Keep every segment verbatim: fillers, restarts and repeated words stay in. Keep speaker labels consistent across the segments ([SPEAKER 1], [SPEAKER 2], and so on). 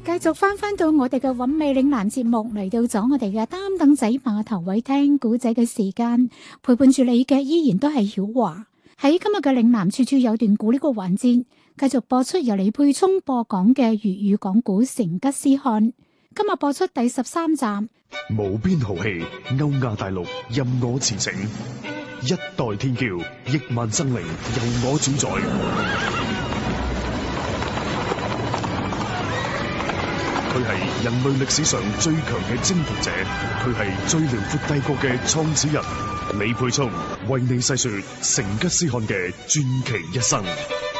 [SPEAKER 1] 繼續翻翻到我哋嘅韻味嶺南節目，嚟到咗我哋嘅擔凳仔碼頭位聽古仔嘅時間，陪伴住你嘅依然都係曉華。喺今日嘅嶺南處處有段古呢個環節，繼續播出由李佩聰播講嘅粵語講古《成吉思汗》。今日播出第十三集。
[SPEAKER 2] 無邊豪氣，歐亞大陸任我馳騁，一代天驕，億萬生靈由我主宰。佢係人類歷史上最強嘅征服者，佢係最遼闊帝國嘅創始人。李佩聰為你細說成吉思汗嘅傳奇一生。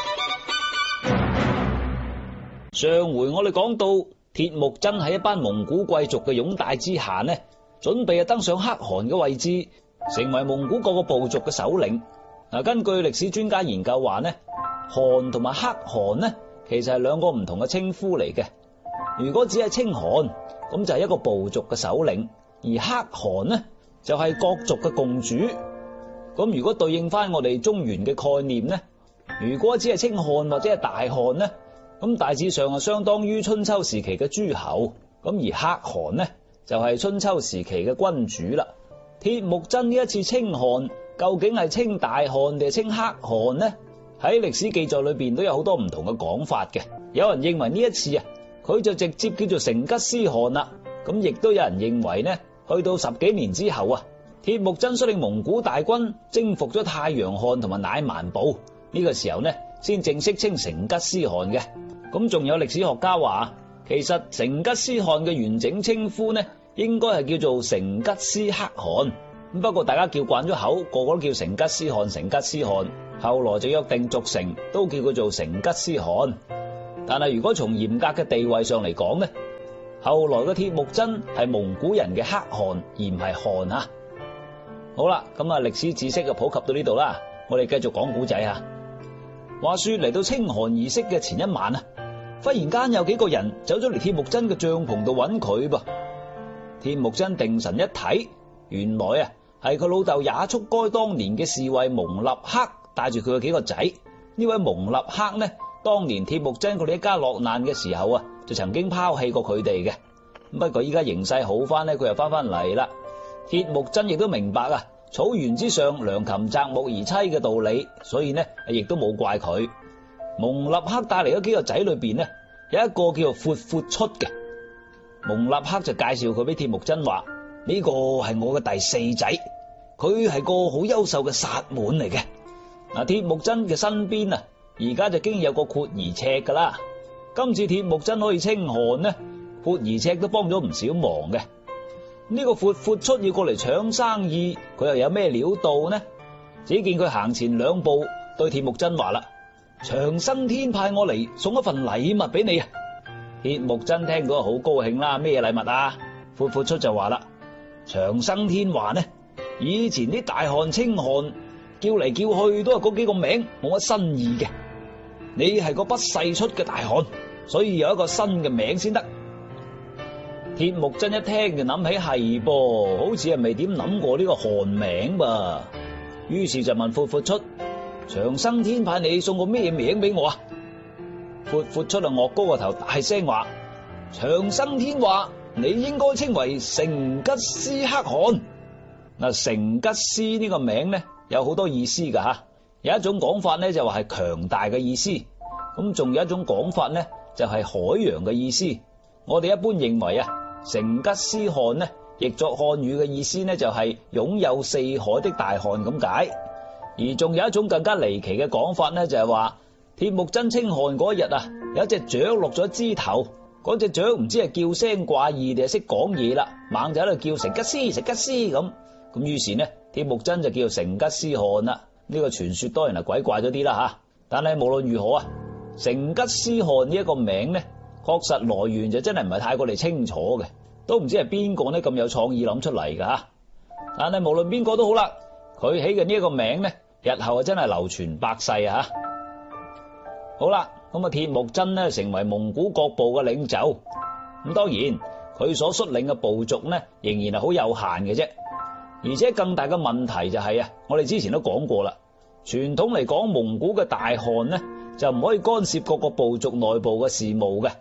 [SPEAKER 3] 上回我哋講到鐵木真喺一班蒙古貴族嘅擁戴之下呢，準備啊登上可汗嘅位置，成為蒙古各個部族嘅首領。嗱，根據歷史專家研究話呢，汗同埋可汗呢，其實係兩個唔同嘅稱呼嚟嘅。如果只係稱汗，咁就係一個部族嘅首領，而可汗呢就係各族嘅共主。咁如果對應翻我哋中原嘅概念呢，如果只係稱汗或者係大汗呢，咁大致上係相當於春秋時期嘅諸侯。咁而可汗呢就係春秋時期嘅君主啦。鐵木真呢一次稱汗，究竟係稱大汗定係稱可汗呢？喺歷史記載裏邊都有好多唔同嘅講法嘅。有人認為呢一次啊，佢就直接叫做成吉思汗啦。咁亦都有人認為呢，去到十幾年之後啊，鐵木真率領蒙古大軍征服咗太陽汗同埋乃蠻部，呢個時候呢先正式稱成吉思汗嘅。咁仲有歷史學家話，其實成吉思汗嘅完整稱呼呢，應該係叫做成吉思可汗。咁不過大家叫慣咗口，個個都叫成吉思汗，成吉思汗，後來就約定俗成，都叫佢做成吉思汗。但係如果從嚴格嘅地位上嚟講呢，後來嘅鐵木真係蒙古人嘅可汗，而唔係汗啊。好啦，咁啊歷史知識就普及到呢度啦，我哋繼續講古仔啊。話說嚟到稱汗儀式嘅前一晚啊，忽然間有幾個人走咗嚟鐵木真嘅帳篷度揾佢噃。鐵木真定神一睇，原來啊係佢老豆也速該當年嘅侍衛蒙立克帶住佢嘅幾個仔。呢位蒙立克呢，當年鐵木真佢哋一家落難嘅時候啊，就曾經拋棄過佢哋嘅。不過依家形勢好翻呢，佢又翻翻嚟啦。鐵木真亦都明白啊，草原之上良禽擇木而棲嘅道理，所以呢亦都冇怪佢。蒙立克帶嚟嗰幾個仔裏邊呢，有一個叫做闊闊出嘅。蒙立克就介紹佢俾鐵木真話，呢個係我嘅第四仔，佢係個好優秀嘅薩滿嚟嘅。嗱，鐵木真嘅身邊啊，而家就經已有個闊兒赤噶啦。今次鐵木真可以稱汗呢，闊兒赤都幫咗唔少忙嘅。呢個闊闊出要過嚟搶生意，佢又有咩料到呢？只見佢行前兩步，對鐵木真話啦：長生天派我嚟送一份禮物俾你啊！鐵木真聽到好高興啦，咩禮物啊？闊闊出就話啦：長生天話呢，以前啲大汗稱汗叫嚟叫去都係嗰幾個名，冇乜新意嘅。你係個不世出嘅大汗，所以有一個新嘅名先得。鐵木真一聽就諗起係噃，好似係未點諗過呢個汗名噃。於是就問闊闊出：長生天派你送個咩名俾我啊？闊闊出啊，岳高個頭大聲話：長生天話你應該稱為成吉思可汗。嗱，成吉思呢個名呢有好多意思噶吓，有一種講法呢就話係強大嘅意思，咁仲有一種講法呢就係海洋嘅意思。我哋一般認為啊，成吉思汗呢譯作漢語嘅意思呢就係擁有四海的大汗咁解。而仲有一種更加離奇嘅講法呢，就係話鐵木真稱汗嗰日啊，有一隻雀落咗枝頭，嗰隻雀唔知係叫聲怪異定係識講嘢啦，猛就喺度叫成吉思成吉思咁。咁於是呢，鐵木真就叫成吉思汗啦。呢個傳說當然係鬼怪咗啲啦吓，但係無論如何啊，成吉思汗呢一個名呢，確實來源就真係唔係太過嚟清楚嘅，都唔知係邊個呢咁有創意諗出嚟噶吓。但係無論邊個都好啦，佢起嘅呢一個名呢，日後啊真係流傳百世啊！好啦，咁啊鐵木真呢成為蒙古各部嘅領袖，咁當然佢所率領嘅部族呢仍然係好有限嘅啫。而且更大嘅問題就係啊，我哋之前都講過啦，傳統嚟講蒙古嘅大汗呢就唔可以干涉各個部族內部嘅事務嘅，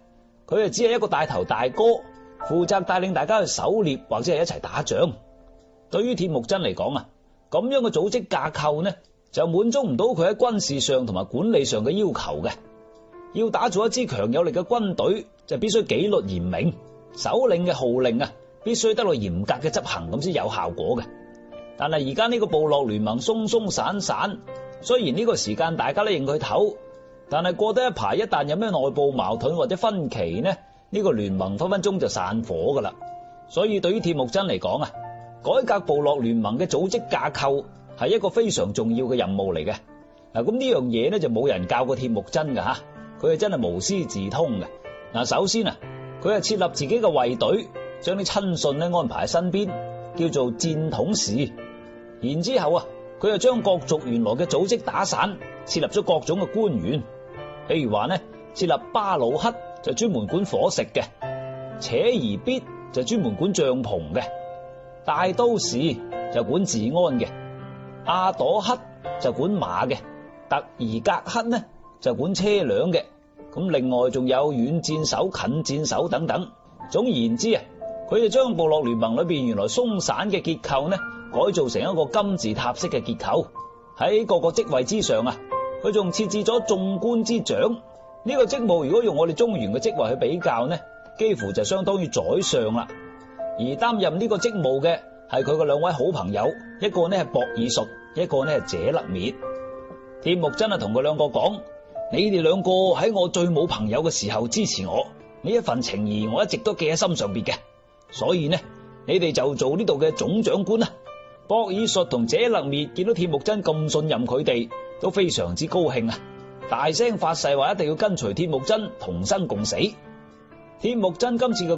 [SPEAKER 3] 佢啊只係一個帶頭大哥，負責帶領大家去狩獵或者係一齊打仗。對於鐵木真嚟講啊，咁樣嘅組織架構呢，就滿足唔到佢喺軍事上同埋管理上嘅要求嘅。要打造一支強有力嘅軍隊，就必須紀律嚴明，首領嘅號令啊，必須得到嚴格嘅執行，咁先有效果嘅。但係而家呢個部落聯盟鬆鬆散散，雖然呢個時間大家都認佢頭，但係過得一排，一旦有咩內部矛盾或者分歧呢，呢個聯盟分分鐘就散伙噶啦。所以對於鐵木真嚟講啊，改革部落聯盟嘅組織架構係一個非常重要嘅任務嚟嘅。嗱，咁呢樣嘢呢就冇人教過鐵木真噶吓，佢係真係無師自通嘅。嗱，首先啊，佢係設立自己嘅衛隊，將啲親信咧安排喺身邊，叫做戰統使。然之後啊，佢又將各族原來嘅組織打散，設立咗各種嘅官員。譬如話呢，設立巴魯克就專門管伙食嘅，扯兒必就專門管帳篷嘅，大都市就管治安嘅，阿朵克就管馬嘅，特爾格克呢就管車輛嘅。咁另外仲有遠戰手、近戰手等等。總言之啊，佢就將部落聯盟裏邊原來鬆散嘅結構呢，改造成一個金字塔式嘅結構。喺各個職位之上啊，佢仲設置咗眾官之長。呢個職務如果用我哋中原嘅職位去比較呢，幾乎就相當於宰相啦。而擔任呢個職務嘅係佢嘅兩位好朋友，一個呢係博爾術，一個呢係者勒滅。鐵木真啊同佢兩個講：你哋兩個喺我最冇朋友嘅時候支持我，呢一份情誼我一直都記喺心上邊嘅，所以呢，你哋就做呢度嘅總長官啦。博爾術同者勒滅見到鐵木真咁信任佢哋，都非常之高興啊，大聲發誓話一定要跟隨鐵木真同生共死。鐵木真今次嘅